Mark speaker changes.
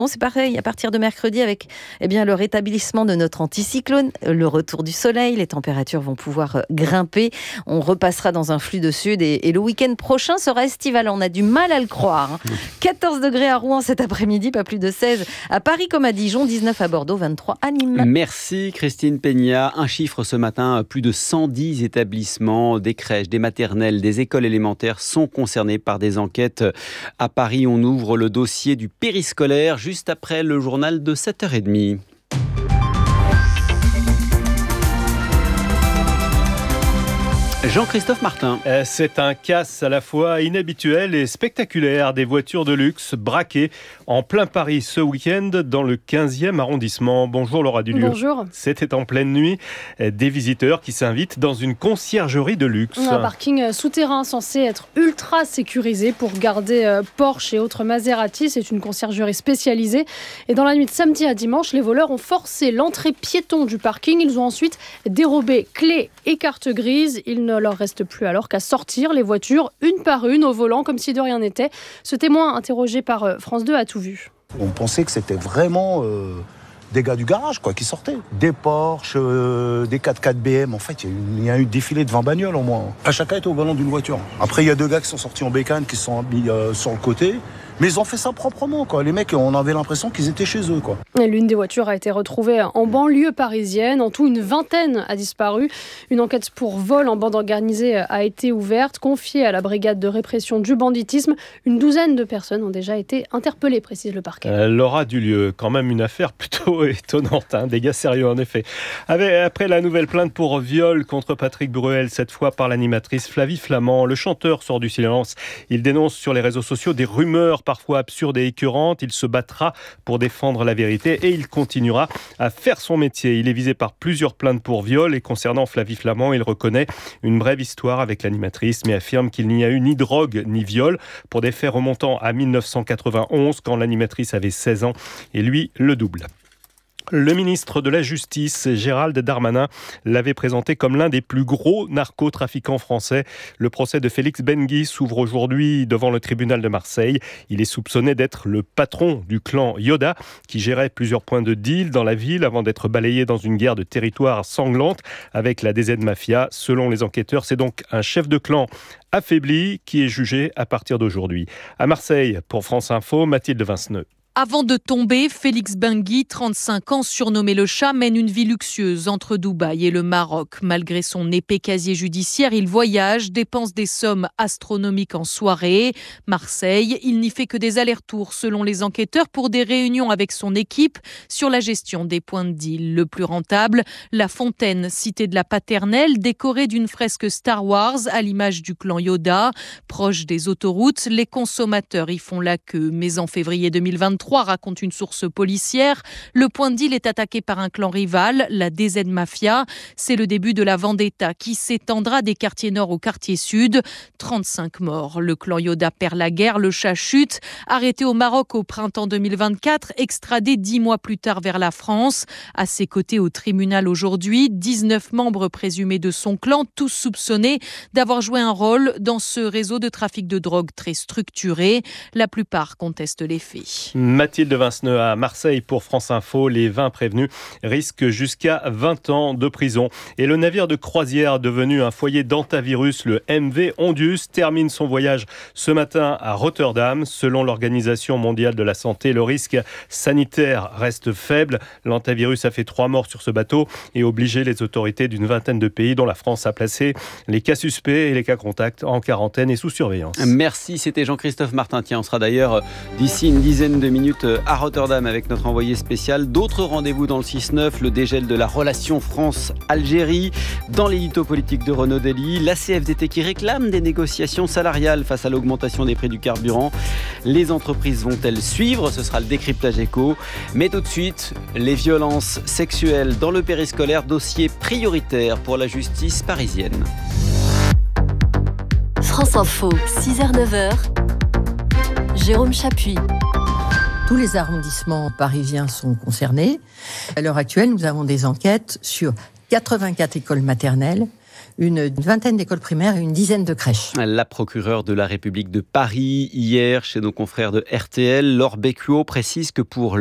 Speaker 1: C'est pareil, à partir de mercredi, avec le rétablissement de notre anticyclone, le retour du soleil, les températures vont pouvoir grimper. On repassera dans un flux de sud et le week-end prochain sera estival. On a du mal à le croire. 14 degrés à Rouen cet après-midi, pas plus de 16 à Paris comme à Dijon, 19 à Bordeaux, 23 à Nîmes.
Speaker 2: Merci Christine Peña. Un chiffre ce matin, plus de 110 établissements, des crèches, des maternelles, des écoles élémentaires sont concernés par des enquêtes. À Paris, on ouvre le dossier du périscolaire juste après le journal de 7h30. Jean-Christophe Martin.
Speaker 3: C'est un casse à la fois inhabituel et spectaculaire. Des voitures de luxe braquées en plein Paris ce week-end dans le 15e arrondissement. Bonjour Laura Dulieu.
Speaker 4: Bonjour.
Speaker 3: C'était en pleine nuit. Des visiteurs qui s'invitent dans une conciergerie de luxe.
Speaker 4: Un parking souterrain censé être ultra sécurisé pour garder Porsche et autres Maserati. C'est une conciergerie spécialisée. Et dans la nuit de samedi à dimanche, les voleurs ont forcé l'entrée piéton du parking. Ils ont ensuite dérobé clés et cartes grises. Il ne leur reste plus alors qu'à sortir les voitures une par une au volant comme si de rien n'était. Ce témoin interrogé par France 2 a tout vu.
Speaker 5: On pensait que c'était vraiment des gars du garage qui sortaient. Des Porsche, des 4x4 BM. En fait, il y a eu défilé de 20 bagnoles au moins. À chacun était au volant d'une voiture. Après, il y a 2 gars qui sont sortis en bécane, qui se sont mis sur le côté. Mais ils ont fait ça proprement, Les mecs, on avait l'impression qu'ils étaient chez eux,
Speaker 4: Et l'une des voitures a été retrouvée en banlieue parisienne. En tout, une vingtaine a disparu. Une enquête pour vol en bande organisée a été ouverte, confiée à la brigade de répression du banditisme. Une douzaine de personnes ont déjà été interpellées, précise le parquet.
Speaker 3: Laura Dulieu, quand même une affaire plutôt étonnante. Des gars sérieux, en effet. Après la nouvelle plainte pour viol contre Patrick Bruel, cette fois par l'animatrice Flavie Flament, le chanteur sort du silence. Il dénonce sur les réseaux sociaux des rumeurs parfois absurde et écœurante. Il se battra pour défendre la vérité et il continuera à faire son métier. Il est visé par plusieurs plaintes pour viol et concernant Flavie Flament, il reconnaît une brève histoire avec l'animatrice mais affirme qu'il n'y a eu ni drogue ni viol pour des faits remontant à 1991 quand l'animatrice avait 16 ans et lui le double. Le ministre de la Justice, Gérald Darmanin, l'avait présenté comme l'un des plus gros narcotrafiquants français. Le procès de Félix Benguis s'ouvre aujourd'hui devant le tribunal de Marseille. Il est soupçonné d'être le patron du clan Yoda, qui gérait plusieurs points de deal dans la ville avant d'être balayé dans une guerre de territoire sanglante avec la DZ Mafia. Selon les enquêteurs, c'est donc un chef de clan affaibli qui est jugé à partir d'aujourd'hui. À Marseille, pour France Info, Mathilde Vinceneux.
Speaker 6: Avant de tomber, Félix Benguis, 35 ans, surnommé le chat, mène une vie luxueuse entre Dubaï et le Maroc. Malgré son épais casier judiciaire, il voyage, dépense des sommes astronomiques en soirée. Marseille, il n'y fait que des allers-retours selon les enquêteurs pour des réunions avec son équipe sur la gestion des points de deal. Le plus rentable, la Fontaine, cité de la Paternelle, décorée d'une fresque Star Wars à l'image du clan Yoda. Proche des autoroutes, les consommateurs y font la queue. Mais en février 2023, raconte une source policière, le point de deal est attaqué par un clan rival, la DZ Mafia. C'est le début de la vendetta qui s'étendra des quartiers nord au quartier sud. 35 morts. Le clan Yoda perd la guerre, le chat chute. Arrêté au Maroc au printemps 2024, extradé 10 mois plus tard vers la France. À ses côtés au tribunal aujourd'hui, 19 membres présumés de son clan, tous soupçonnés d'avoir joué un rôle dans ce réseau de trafic de drogue très structuré. La plupart contestent les faits.
Speaker 3: Mathilde Vinceneux à Marseille pour France Info. Les 20 prévenus risquent jusqu'à 20 ans de prison. Et le navire de croisière devenu un foyer d'antavirus, le MV Ondius, termine son voyage ce matin à Rotterdam. Selon l'Organisation mondiale de la santé, le risque sanitaire reste faible. L'antavirus a fait 3 morts sur ce bateau et obligé les autorités d'une vingtaine de pays, dont la France, a placé les cas suspects et les cas contacts en quarantaine et sous surveillance.
Speaker 2: Merci, c'était Jean-Christophe Martin. Tiens, on sera d'ailleurs d'ici une dizaine de minutes à Rotterdam avec notre envoyé spécial. D'autres rendez-vous dans le 6-9, le dégel de la relation France-Algérie, dans l'édito politique de Renaud Dely, la CFDT qui réclame des négociations salariales face à l'augmentation des prix du carburant. Les entreprises vont-elles suivre ? Ce sera le décryptage éco. Mais tout de suite, les violences sexuelles dans le périscolaire, dossier prioritaire pour la justice parisienne.
Speaker 7: France Info, 6h-9h, Jérôme Chapuis.
Speaker 8: Tous les arrondissements parisiens sont concernés. À l'heure actuelle, nous avons des enquêtes sur 84 écoles maternelles, une vingtaine d'écoles primaires et une dizaine de crèches.
Speaker 2: La procureure de la République de Paris, hier, chez nos confrères de RTL, Laure Bécuot, précise que pour